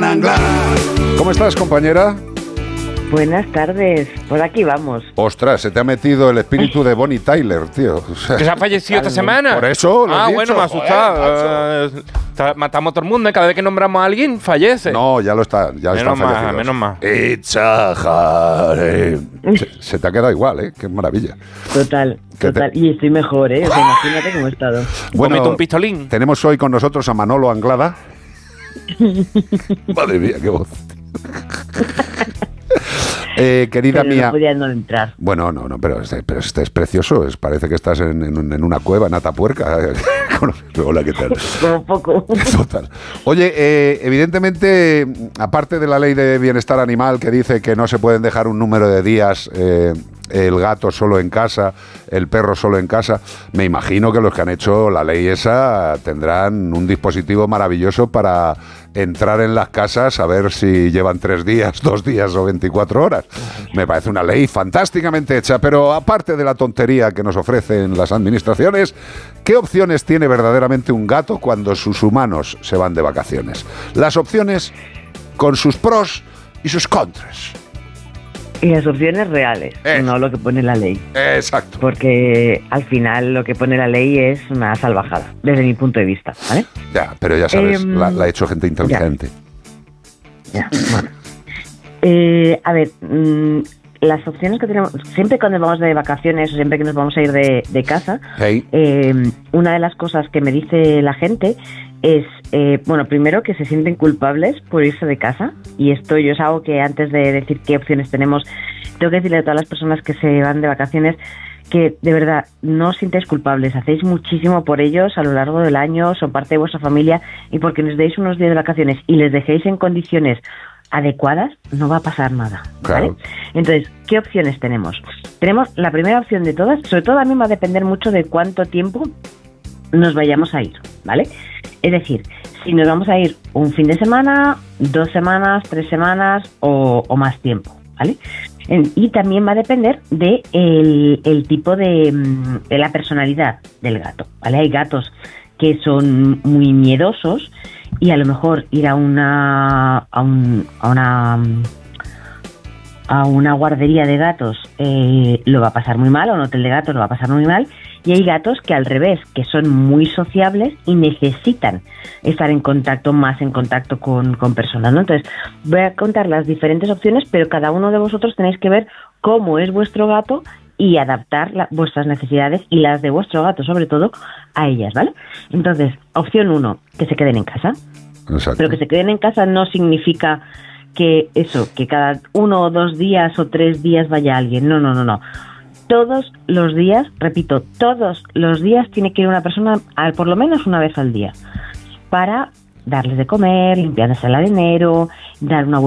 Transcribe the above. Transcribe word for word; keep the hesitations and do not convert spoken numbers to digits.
Manolo Anglada. ¿Cómo estás, compañera? Buenas tardes, por aquí vamos. Ostras, se te ha metido el espíritu de Bonnie Tyler, tío. O sea, ¿Que se ha fallecido esta semana? Por eso lo he Ah, dicho, bueno, me ha asustado. joder, Eh, matamos a todo el mundo, ¿eh? Cada vez que nombramos a alguien, fallece. No, ya lo está, ya Menos están mal, fallecidos. menos mal. It's a honey. Se, se te ha quedado igual, ¿eh? Qué maravilla. Total, ¿Qué total. te- Y estoy mejor, ¿eh? O sea, imagínate cómo he estado. Comete un pistolín. Tenemos hoy con nosotros a Manolo Anglada. Madre mía, qué voz. Eh, querida Pero mía. no podía no entrar. Bueno, no, no, pero este, pero este es precioso. Es, parece que estás en, en, en una cueva, en Atapuerca. Hola, ¿qué tal? Como poco. Total. Oye, eh, evidentemente, aparte de la ley de bienestar animal que dice que no se pueden dejar un número de días eh, el gato solo en casa, el perro solo en casa, me imagino que los que han hecho la ley esa tendrán un dispositivo maravilloso para entrar en las casas a ver si llevan tres días, dos días o veinticuatro horas. Me parece una ley fantásticamente hecha, pero aparte de la tontería que nos ofrecen las administraciones, ¿qué opciones tiene verdaderamente un gato cuando sus humanos se van de vacaciones? Las opciones con sus pros y sus contras. Y las opciones reales, Eso. no lo que pone la ley. Exacto. Porque al final lo que pone la ley es una salvajada, desde mi punto de vista, ¿vale? Ya, pero ya sabes, Em, la, la ha hecho gente inteligente. Ya, bueno. Eh, a ver, mmm, las opciones que tenemos, siempre cuando vamos de vacaciones o siempre que nos vamos a ir de, de casa, Hey. eh, una de las cosas que me dice la gente es, eh, bueno, primero que se sienten culpables por irse de casa, y esto yo es algo que antes de decir qué opciones tenemos, tengo que decirle a todas las personas que se van de vacaciones que de verdad no os sintáis culpables, hacéis muchísimo por ellos a lo largo del año, son parte de vuestra familia, y porque nos deis unos días de vacaciones y les dejéis en condiciones adecuadas, no va a pasar nada, ¿vale? Claro. Entonces, ¿qué opciones tenemos? Tenemos la primera opción de todas, sobre todo a mí va a depender mucho de cuánto tiempo nos vayamos a ir, ¿vale? Es decir, si nos vamos a ir un fin de semana, dos semanas, tres semanas o, o más tiempo, ¿vale? En- y también va a depender de el, el tipo de, mm, de la personalidad del gato, ¿vale? Hay gatos que son muy miedosos y a lo mejor ir a una a, un, a una mm, a una guardería de gatos eh, lo va a pasar muy mal, o un hotel de gatos lo va a pasar muy mal, y hay gatos que al revés, que son muy sociables y necesitan estar en contacto, más en contacto con, con personas, ¿no? Entonces, voy a contar las diferentes opciones, pero cada uno de vosotros tenéis que ver cómo es vuestro gato y adaptar la, vuestras necesidades y las de vuestro gato, sobre todo, a ellas, ¿vale? Entonces, opción uno, que se queden en casa. Exacto. Pero que se queden en casa no significa que eso, que cada uno o dos días o tres días vaya alguien. No, no, no, no. Todos los días, repito, todos los días tiene que ir una persona, al, por lo menos una vez al día, para darles de comer, limpiarles el arenero, dar una